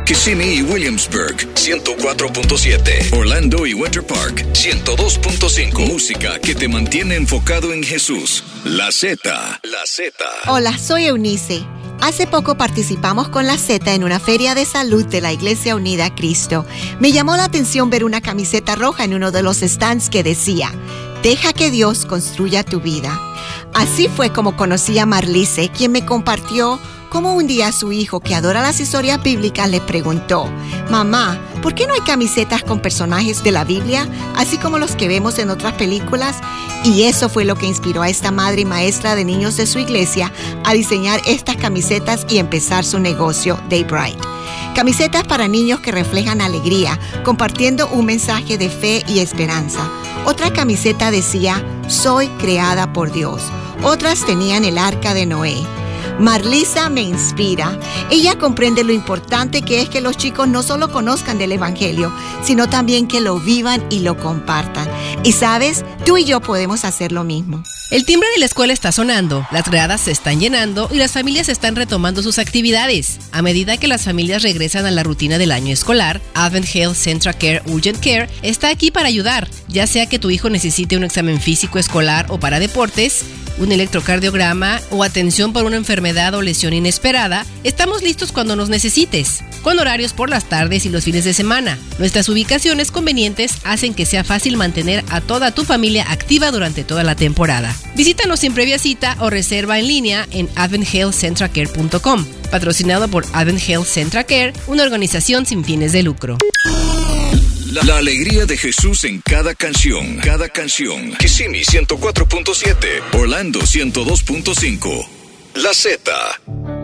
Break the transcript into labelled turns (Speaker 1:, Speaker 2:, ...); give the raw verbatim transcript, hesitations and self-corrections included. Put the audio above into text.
Speaker 1: Kissimmee y Williamsburg, ciento cuatro punto siete. Orlando y Winter Park, ciento dos punto cinco. Música que te mantiene enfocado en Jesús. La Z, la Z.
Speaker 2: Hola, soy Eunice. Hace poco participamos con la Z en una feria de salud de la Iglesia Unida a Cristo. Me llamó la atención ver una camiseta roja en uno de los stands que decía: deja que Dios construya tu vida. Así fue como conocí a Marlice, quien me compartió cómo un día su hijo, que adora las historias bíblicas, le preguntó: mamá, ¿por qué no hay camisetas con personajes de la Biblia, así como los que vemos en otras películas? Y eso fue lo que inspiró a esta madre y maestra de niños de su iglesia a diseñar estas camisetas y empezar su negocio, Day Bright. Camisetas para niños que reflejan alegría, compartiendo un mensaje de fe y esperanza. Otra camiseta decía: soy creada por Dios. Otras tenían el arca de Noé. Marlisa me inspira. Ella comprende lo importante que es que los chicos no solo conozcan del Evangelio, sino también que lo vivan y lo compartan. Y sabes, tú y yo podemos hacer lo mismo.
Speaker 3: El timbre de la escuela está sonando, las gradas se están llenando y las familias están retomando sus actividades. A medida que las familias regresan a la rutina del año escolar, Advent Health Central Care Urgent Care está aquí para ayudar, ya sea que tu hijo necesite un examen físico escolar o para deportes, un electrocardiograma o atención por una enfermedad o lesión inesperada. Estamos listos cuando nos necesites, con horarios por las tardes y los fines de semana. Nuestras ubicaciones convenientes hacen que sea fácil mantener a toda tu familia activa durante toda la temporada. Visítanos sin previa cita o reserva en línea en advent health central care punto com, patrocinado por Advent Health Central Care, una organización sin fines de lucro.
Speaker 1: La, la alegría de Jesús en cada canción, cada canción. Kissimmee ciento cuatro punto siete, Orlando ciento dos punto cinco. La Z.